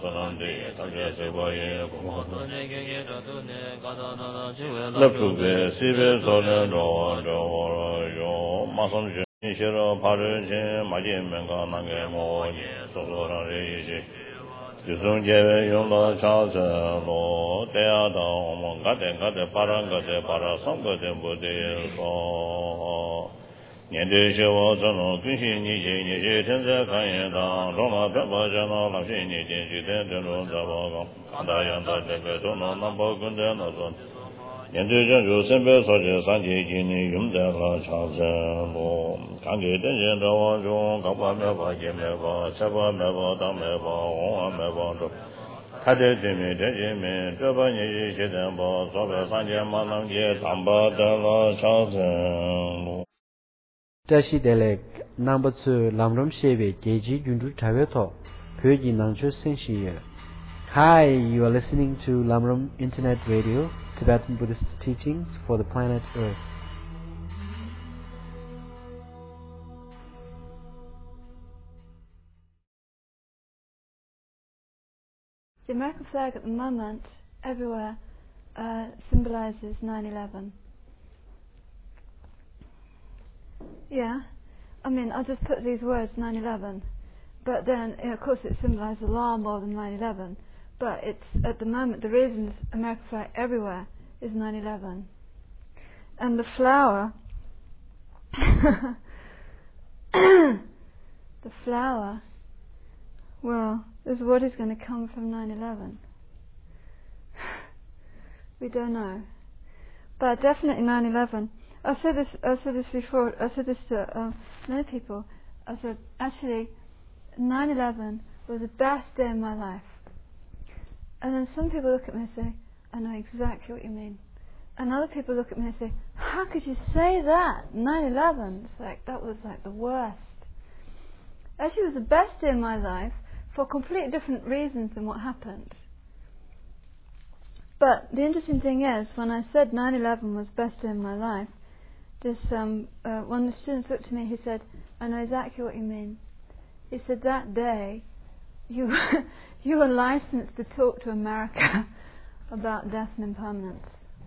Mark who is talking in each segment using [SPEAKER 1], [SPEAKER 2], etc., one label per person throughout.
[SPEAKER 1] Tashi Delek number 2 Lamrom Shebe Geji Jundu Taveto Pyoji Nangcho Senshiye. Hi, you are listening to Lamrom Internet Radio, Tibetan Buddhist teachings for the planet Earth.
[SPEAKER 2] The American flag at the moment, everywhere, symbolizes 9/11. Yeah, I mean, I'll just put these words 9/11, but then, of course, it symbolizes a lot more than 9/11. But it's at the moment the reason American flag everywhere is 9/11, and the flower, the flower. Well, is what is going to come from 9/11. We don't know, but definitely 9/11. I said this before. I said this to many people. I said, actually, 9/11 was the best day of my life. And then some people look at me and say, I know exactly what you mean. And other people look at me and say, how could you say that? 9/11. It's like, that was like the worst. Actually, it was the best day of my life for completely different reasons than what happened. But the interesting thing is, when I said 9/11 was the best day of my life, this one of the students looked at me. He said, I know exactly what you mean. He said, that day you were licensed to talk to America about death and impermanence.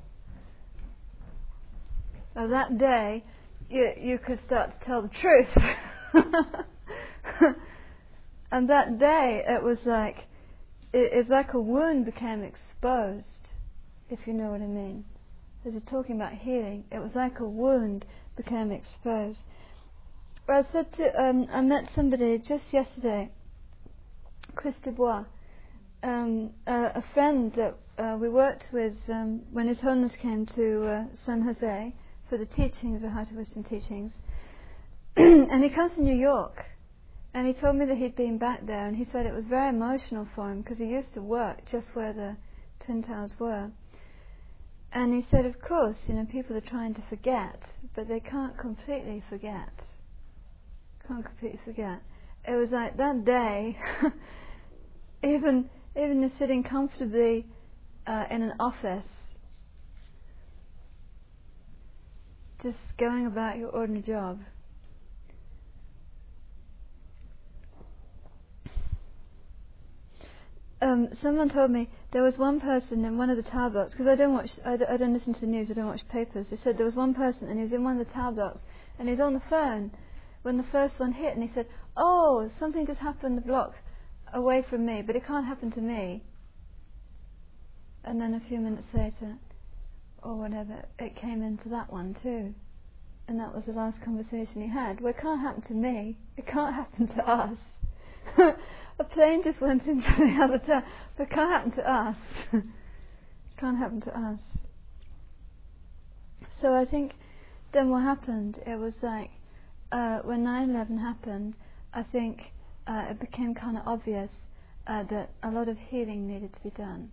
[SPEAKER 2] Now that day you could start to tell the truth. And that day it was like it's like a wound became exposed, if you know what I mean. As you're talking about healing, it was like a wound became exposed. I said to I met somebody just yesterday, Chris Dubois, a friend that we worked with when His Holiness came to San Jose for the teachings, the Heart of Wisdom teachings. And he comes to New York, and he told me that he'd been back there, and he said it was very emotional for him because he used to work just where the Twin Towers were. And he said, of course, people are trying to forget, but they can't completely forget. Can't completely forget. It was like that day, even you're sitting comfortably in an office, just going about your ordinary job. Someone told me there was one person in one of the tower blocks, because I don't listen to the news, I don't watch papers. They said there was one person and he was in one of the tower blocks and he was on the phone when the first one hit, and he said, oh, something just happened a block away from me, but it can't happen to me. And then a few minutes later, or whatever, it came into that one too. And that was the last conversation he had. Well, it can't happen to me, it can't happen to us. A plane just went into the other town, but it can't happen to us. It can't happen to us. So I think then what happened, it was like, when 9/11 happened, I think it became kind of obvious that a lot of healing needed to be done.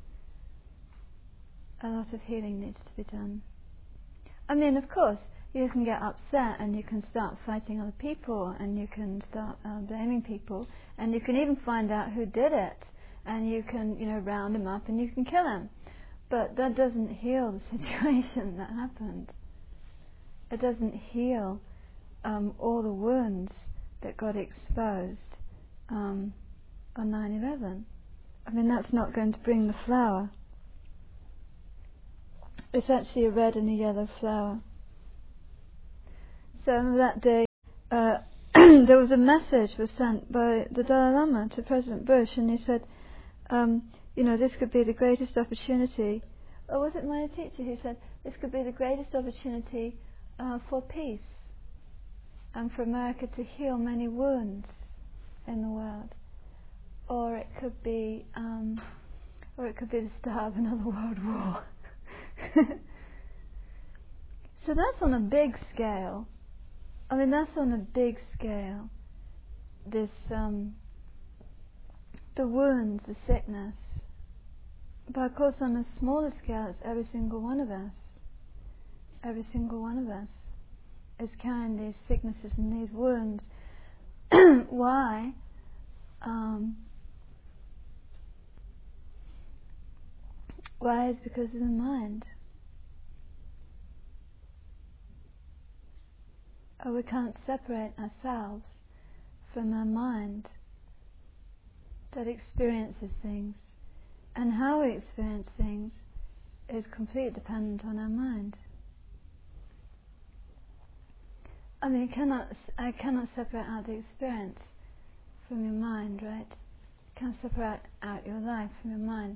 [SPEAKER 2] A lot of healing needs to be done. I mean, of course, you can get upset and you can start fighting other people and you can start blaming people, and you can even find out who did it, and you can round him up and you can kill him. But that doesn't heal the situation that happened. It doesn't heal all the wounds that got exposed on 9/11. I mean, that's not going to bring the flower. It's actually a red and a yellow flower. So on that day, there was a message was sent by the Dalai Lama to President Bush, and he said, this could be the greatest opportunity. Or was it my teacher who said, this could be the greatest opportunity for peace and for America to heal many wounds in the world. Or it could be the start of another world war. So that's on a big scale. I mean, that's on a big scale. This, the wounds, the sickness. But of course, on a smaller scale, it's every single one of us. Every single one of us is carrying these sicknesses and these wounds. Why? Why is because of the mind. We can't separate ourselves from our mind that experiences things. And how we experience things is completely dependent on our mind. I mean, I cannot separate out the experience from your mind, right? You can't separate out your life from your mind.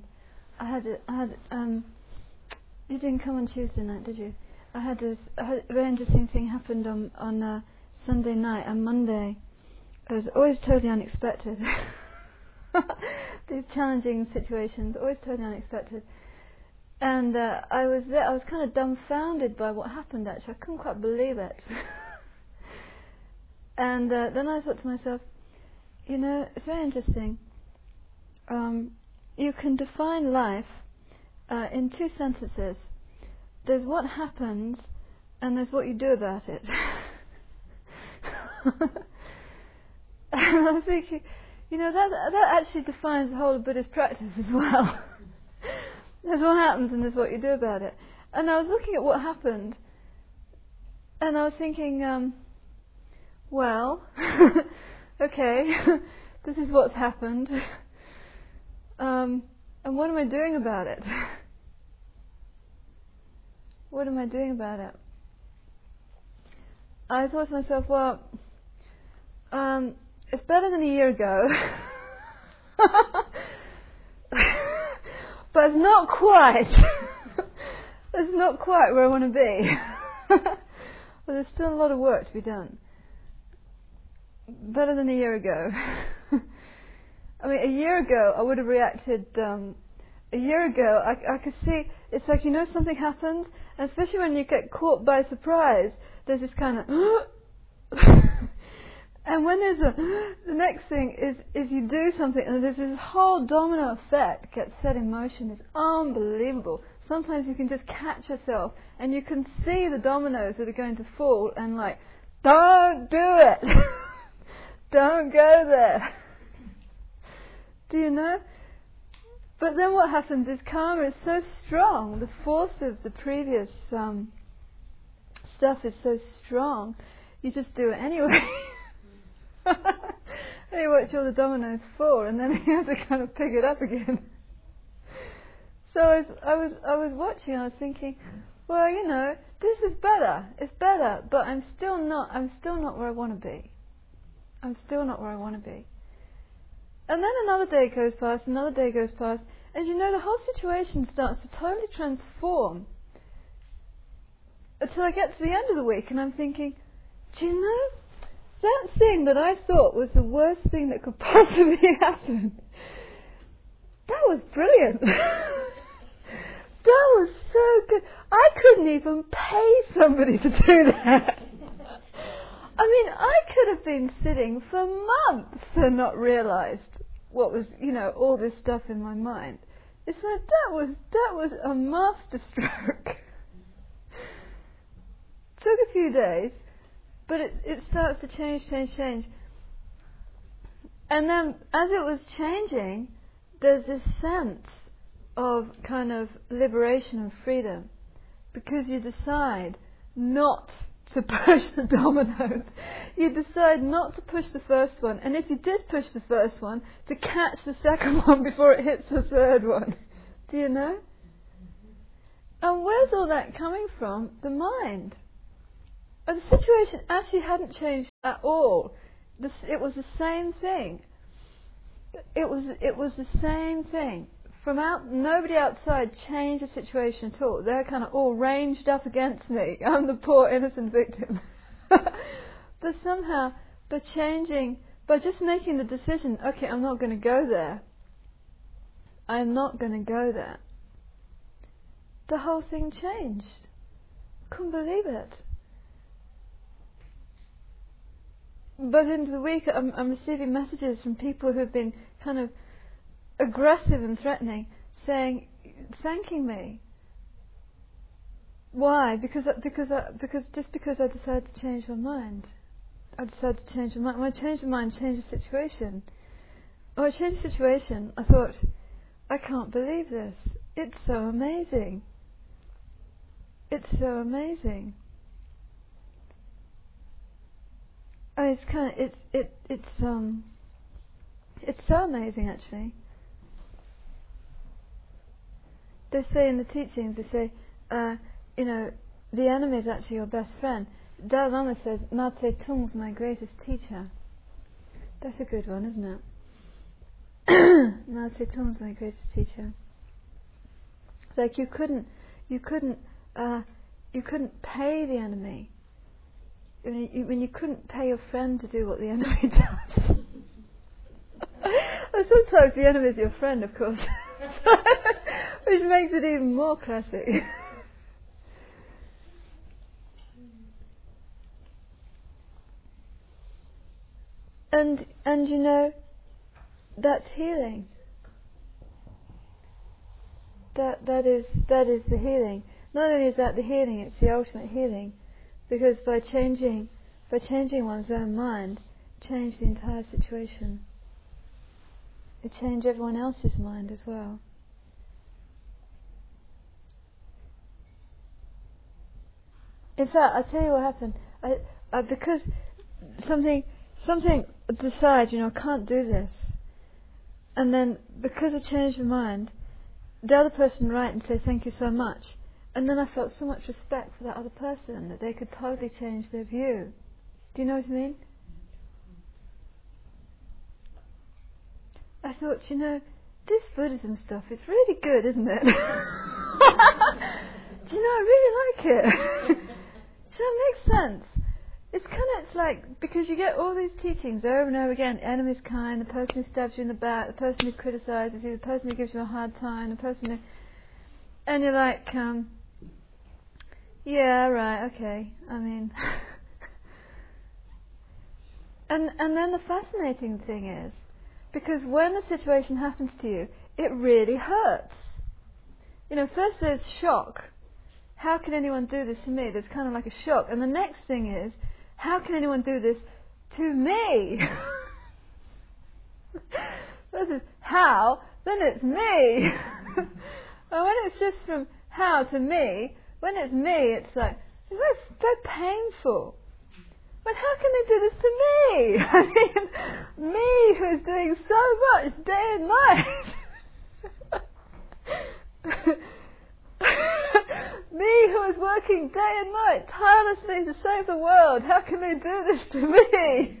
[SPEAKER 2] You didn't come on Tuesday night, did you? I had a very interesting thing happened on Sunday night and Monday. It was always totally unexpected. These challenging situations, always totally unexpected. And I was there. I was kind of dumbfounded by what happened. Actually, I couldn't quite believe it. And then I thought to myself, it's very interesting. You can define life in two sentences. There's what happens, and there's what you do about it. And I was thinking, that actually defines the whole of Buddhist practice as well. There's what happens and there's what you do about it. And I was looking at what happened, and I was thinking, okay, this is what's happened, and what am I doing about it? What am I doing about it? I thought to myself, it's better than a year ago. But it's not quite. It's not quite where I want to be. But there's still a lot of work to be done. Better than a year ago. I mean, a year ago I would have reacted. A year ago I could see, it's like, something happens, and especially when you get caught by surprise, there's this kind of and when there's the next thing is you do something and there's this whole domino effect gets set in motion. It's unbelievable. Sometimes you can just catch yourself and you can see the dominoes that are going to fall, and like, don't do it. Don't go there. Do you know? But then what happens is karma is so strong, the force of the previous stuff is so strong, you just do it anyway. And you watch all the dominoes fall, and then you have to kind of pick it up again. So I was watching, I was thinking, this is better. It's better, but I'm still not where I want to be. I'm still not where I want to be. And then another day goes past, and the whole situation starts to totally transform until I get to the end of the week, and I'm thinking, do you know, that thing that I thought was the worst thing that could possibly happen, that was brilliant. That was so good. I couldn't even pay somebody to do that. I mean, I could have been sitting for months and not realised what was, all this stuff in my mind. It's like that was a masterstroke. Took a few days, but it starts to change. And then as it was changing, there's this sense of kind of liberation and freedom, because you decide not to push the dominoes. You decide not to push the first one, and if you did push the first one, to catch the second one before it hits the third one. Do you know? And where's all that coming from? The mind. And the situation actually hadn't changed at all. It was the same thing. It was the same thing. Nobody outside changed the situation at all. They're kind of all ranged up against me. I'm the poor innocent victim. But somehow, by just making the decision, okay, I'm not going to go there. I'm not going to go there. The whole thing changed. Couldn't believe it. But into the week, I'm receiving messages from people who've been kind of aggressive and threatening, thanking me. Why? Because I decided to change my mind. I decided to change my mind. When I changed my mind, changed the situation. When I changed the situation, I thought, I can't believe this. It's so amazing. It's so amazing. It's so amazing, actually. They say in the teachings, the enemy is actually your best friend. Dalai Lama says, Mao Zedong's my greatest teacher. That's a good one, isn't it? Mao Zedong's my greatest teacher. It's like you couldn't pay the enemy. When you couldn't pay your friend to do what the enemy does. And sometimes the enemy is your friend, of course. Which makes it even more classic. And that's healing. That is the healing. Not only is that the healing, it's the ultimate healing. Because by changing one's own mind, change the entire situation. It changed everyone else's mind as well. In fact, I'll tell you what happened. Because something decides, I can't do this. And then, because I changed my mind, the other person write and say thank you so much. And then I felt so much respect for that other person that they could totally change their view. Do you know what I mean? I thought, this Buddhism stuff is really good, isn't it? Do you know, I really like it. So it makes sense. It's like, because you get all these teachings over and over again, enemy's kind, the person who stabs you in the back, the person who criticises you, the person who gives you a hard time, the person who... And you're like, yeah, right, okay, I mean... and then the fascinating thing is, because when the situation happens to you, it really hurts. First there's shock. How can anyone do this to me? There's kind of like a shock. And the next thing is, how can anyone do this to me? This is how, then it's me. And when it's just from how to me, when it's me, it's like, it's very painful. But how can they do this to me? I mean, me who's doing so much day and night. Me who is working day and night tirelessly to save the world. How can they do this to me?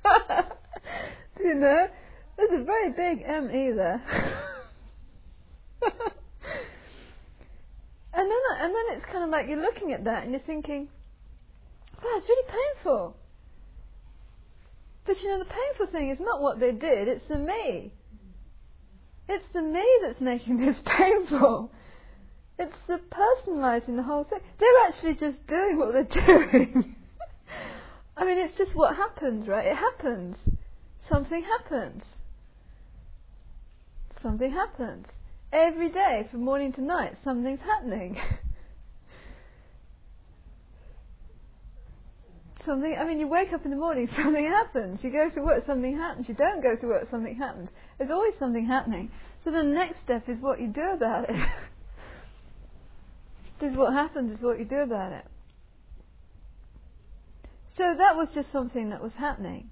[SPEAKER 2] There's a very big M-E there. And then it's kind of like you're looking at that and you're thinking, wow, it's really painful. But the painful thing is not what they did, it's the me. It's the me that's making this painful. It's the personalising the whole thing. They're actually just doing what they're doing. I mean, it's just what happens, right? It happens. Something happens. Something happens. Every day, from morning to night, something's happening. You wake up in the morning, something happens. You go to work, something happens. You don't go to work, something happens. There's always something happening. So the next step is what you do about it. This is what happens, is what you do about it. So that was just something that was happening.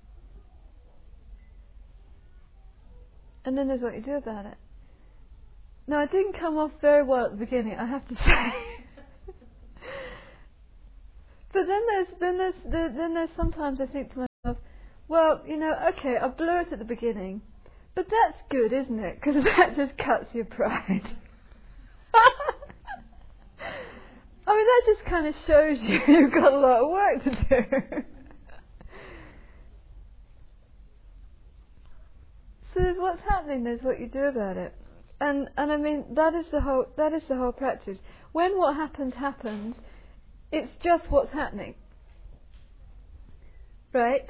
[SPEAKER 2] And then there's what you do about it. Now, it didn't come off very well at the beginning, I have to say. But then there's sometimes I think to myself, well, okay, I blew it at the beginning, but that's good, isn't it? Because that just cuts your pride. I mean, that just kind of shows you've got a lot of work to do. So there's what's happening, there's what you do about it. And I mean, that is the whole practice. When what happens, it's just what's happening. Right?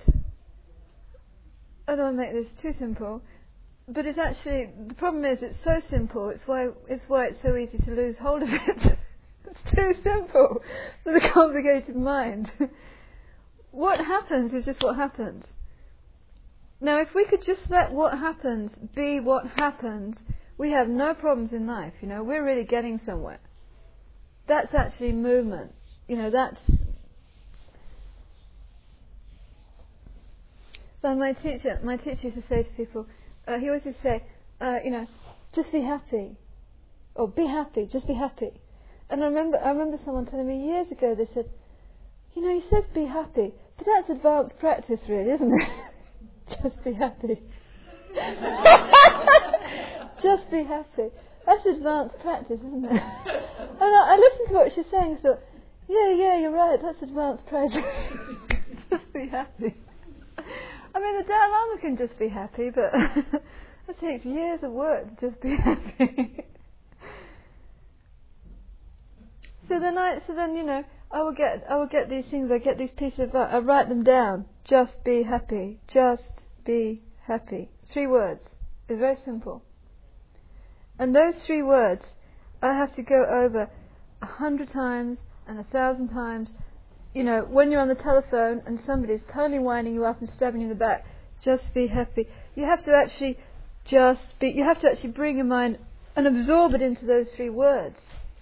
[SPEAKER 2] I don't want to make this too simple, but it's actually, the problem is it's so simple, it's why it's so easy to lose hold of it. It's too simple for the complicated mind. What happens is just what happens. Now, if we could just let what happens be what happens, we have no problems in life. We're really getting somewhere. That's actually movement. That's. So my teacher used to say to people, he always used to say, just be happy, or be happy, just be happy. And I remember someone telling me years ago, they said, he says be happy, but that's advanced practice really, isn't it? Just be happy. Just be happy. That's advanced practice, isn't it? And I listened to what she's saying and thought, yeah, you're right, that's advanced practice. Just be happy. I mean, the Dalai Lama can just be happy, but it takes years of work to just be happy. So then I will get these things. I get these pieces of art. I write them down. Just be happy. Just be happy. 3 words. It's very simple. And those 3 words, I have to go over 100 times and 1,000 times. When you're on the telephone and somebody's totally winding you up and stabbing you in the back, just be happy. You have to actually bring your mind and absorb it into those 3 words.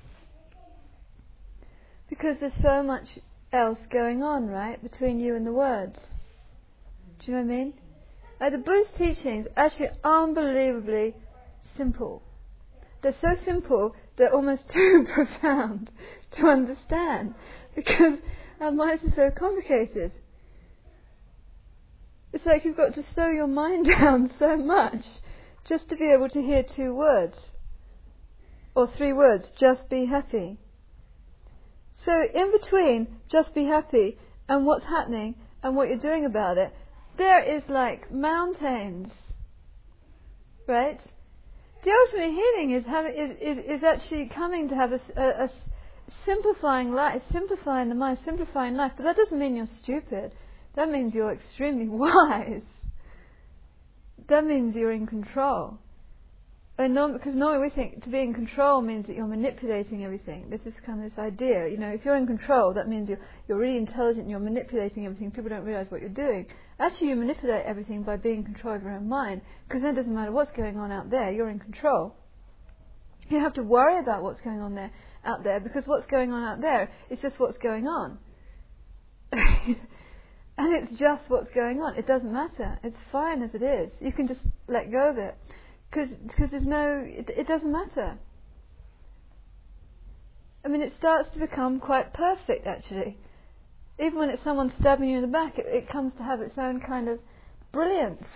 [SPEAKER 2] Because there's so much else going on, right, between you and the words. Do you know what I mean? The Buddha's teachings are actually unbelievably simple. They're so simple, they're almost too profound to understand. Because our minds are so complicated. It's like you've got to slow your mind down so much just to be able to hear 2 words. Or 3 words, just be happy. So in between just be happy and what's happening and what you're doing about it, there is like mountains. Right? The ultimate healing is actually coming to have a simplifying life, simplifying the mind, simplifying life. But that doesn't mean you're stupid. That means you're extremely wise. That means you're in control. Because normally we think to be in control means that you're manipulating everything. This is kind of this idea. If you're in control, that means you're really intelligent and you're manipulating everything. People don't realize what you're doing. Actually, you manipulate everything by being in control of your own mind. Because then it doesn't matter what's going on out there. You're in control. You don't have to worry about what's going on out there, because what's going on out there is just what's going on. And it's just what's going on. It doesn't matter. It's fine as it is. You can just let go of it. Because it doesn't matter. I mean, it starts to become quite perfect, actually. Even when it's someone stabbing you in the back, it comes to have its own kind of brilliance.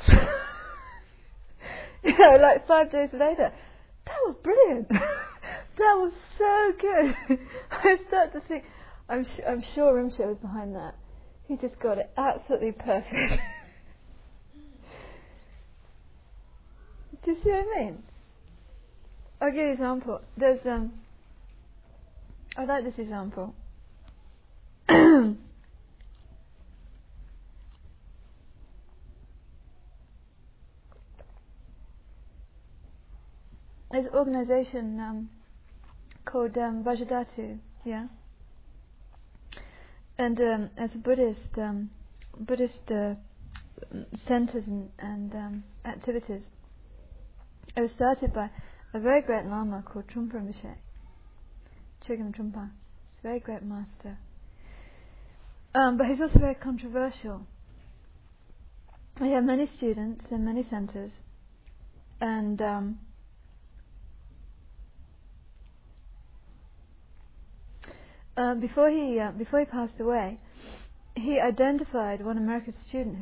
[SPEAKER 2] Like 5 days later, that was brilliant. That was so good. I start to think, I'm sure Rinpoche was behind that. He just got it absolutely perfect. Do you see what I mean? I'll give you an example. There's I like this example. There's an organisation called Vajradhatu, yeah. And as a Buddhist centres and activities. It was started by a very great Lama called Trungpa Rinpoche, Chögyam Trungpa. He's a very great master. But he's also very controversial. We have many students in many centres, and before he passed away, he identified one American student